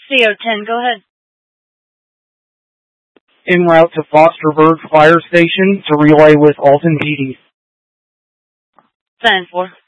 CO10, go ahead. En route to Fosterburg Fire Station to relay with Alton PD. 10-4.